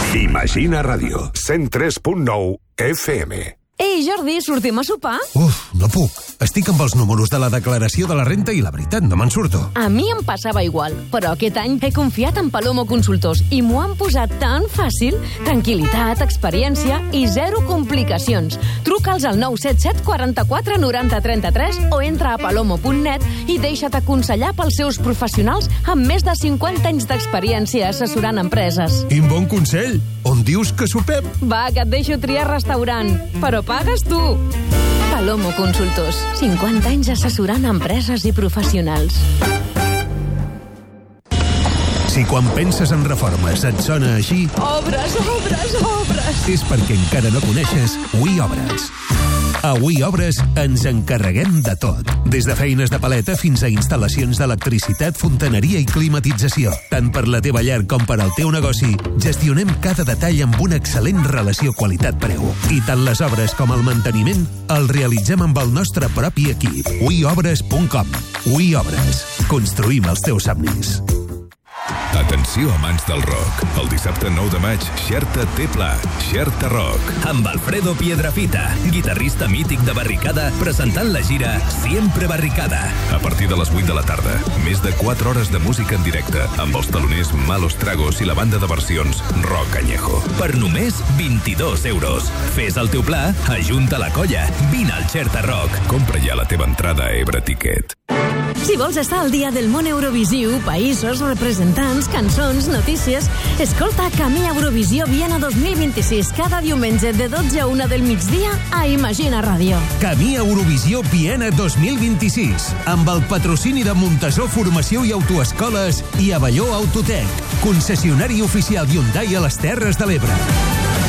Imagina Ràdio, 103.9 FM. Ei, Jordi, sortim a sopar? No puc. Estic amb els números de la declaració de la renta i la veritat, no me'n surto. A mi em passava igual, però aquest any he confiat en Palomo Consultors i m'ho han posat tan fàcil. Tranquil·litat, experiència i zero complicacions. Truca'ls al 977 44 90 33 o entra a palomo.net i deixa't aconsellar pels seus professionals amb més de 50 anys d'experiència assessorant empreses. Quin bon consell! On dius que sopem? Va, que et deixo triar restaurant. Però pagues tu. Palomo Consultors. 50 anys assessorant empreses i professionals. Si quan penses en reformes et sona així... Obres, obres, obres! És perquè encara no coneixes We Obres. A We Obres ens encarreguem de tot. Des de feines de paleta fins a instal·lacions d'electricitat, fontaneria i climatització. Tant per la teva llar com per al teu negoci, gestionem cada detall amb una excel·lent relació qualitat-preu. I tant les obres com el manteniment el realitzem amb el nostre propi equip. weobres.com. We Obres. Construïm els teus somnis. Atenció, amants del rock. El dissabte 9 de maig, Xerta té pla. Xerta Rock. Amb Alfredo Piedrafita, guitarrista mític de Barricada, presentant la gira Siempre Barricada. A partir de les 8 de la tarda, més de 4 hores de música en directe, amb els taloners Malos Tragos i la banda de versions Rock Añejo. Per només 22 euros. Fes el teu pla, ajunta la colla, vine al Xerta Rock. Compra ja la teva entrada a Ebre Ticket. Si vols estar al dia del món Eurovisiu, països, representants, cançons, notícies, escolta Camí Eurovisió Viena 2026 cada diumenge de 12 a 1 del migdia a Imagina Ràdio. Camí Eurovisió Viena 2026, amb el patrocini de Montesó Formació i Autoescoles i Avelló Autotec, concessionari oficial Hyundai a les Terres de l'Ebre.